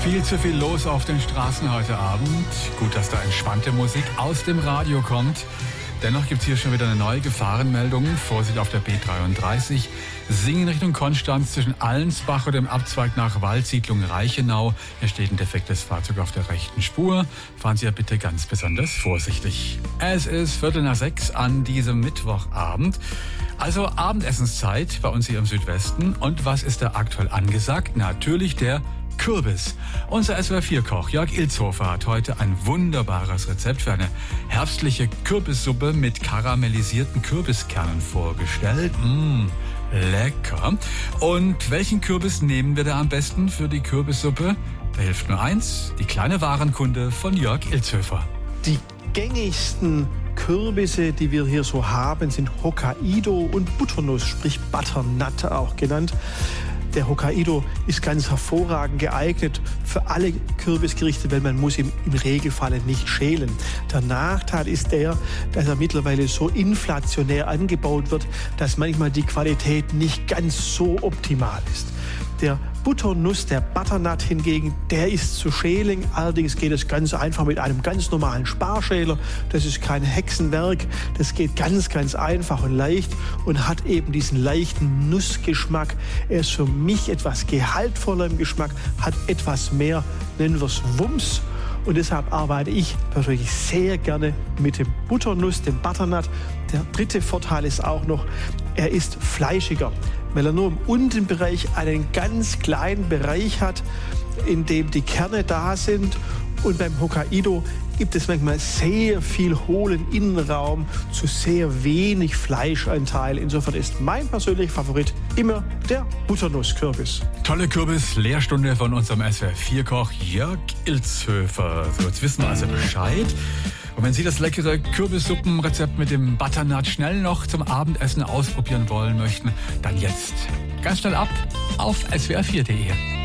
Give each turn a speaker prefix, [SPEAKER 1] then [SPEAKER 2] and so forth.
[SPEAKER 1] Viel zu viel los auf den Straßen heute Abend. Gut, dass da entspannte Musik aus dem Radio kommt. Dennoch gibt es hier schon wieder eine neue Gefahrenmeldung. Vorsicht auf der B33. Singen Richtung Konstanz zwischen Allensbach und dem Abzweig nach Waldsiedlung Reichenau. Hier steht ein defektes Fahrzeug auf der rechten Spur. Fahren Sie ja bitte ganz besonders vorsichtig. Es ist 5:45 an diesem Mittwochabend. Also Abendessenszeit bei uns hier im Südwesten. Und was ist da aktuell angesagt? Natürlich der Kürbis. Unser SWR4-Koch Jörg Ilzhofer hat heute ein wunderbares Rezept für eine herbstliche Kürbissuppe mit karamellisierten Kürbiskernen vorgestellt. Lecker. Und welchen Kürbis nehmen wir da am besten für die Kürbissuppe? Da hilft nur eins, die kleine Warenkunde von Jörg Ilzhofer.
[SPEAKER 2] Die gängigsten Kürbisse, die wir hier so haben, sind Hokkaido und Butternuss, sprich Butternut auch genannt. Der Hokkaido ist ganz hervorragend geeignet für alle Kürbisgerichte, weil man muss ihn im Regelfall nicht schälen. Der Nachteil ist der, dass er mittlerweile so inflationär angebaut wird, dass manchmal die Qualität nicht ganz so optimal ist. Der Butternuss, der Butternut hingegen, der ist zu schälen. Allerdings geht es ganz einfach mit einem ganz normalen Sparschäler. Das ist kein Hexenwerk. Das geht ganz, ganz einfach und leicht und hat eben diesen leichten Nussgeschmack. Er ist für mich etwas gehaltvoller im Geschmack, hat etwas mehr, nennen wir es Wumms. Und deshalb arbeite ich persönlich sehr gerne mit dem Butternuss, dem Butternut. Der dritte Vorteil ist auch noch, er ist fleischiger, weil er nur im unteren Bereich einen ganz kleinen Bereich hat, in dem die Kerne da sind. Und beim Hokkaido gibt es manchmal sehr viel hohlen Innenraum zu sehr wenig Fleischanteil. Insofern ist mein persönlicher Favorit immer der Butternusskürbis.
[SPEAKER 1] Tolle Kürbis-Lehrstunde von unserem SWR4-Koch Jörg Ilzhofer. So, jetzt wissen wir also Bescheid. Und wenn Sie das leckere Kürbissuppenrezept mit dem Butternut schnell noch zum Abendessen ausprobieren wollen möchten, dann jetzt ganz schnell ab auf swr4.de.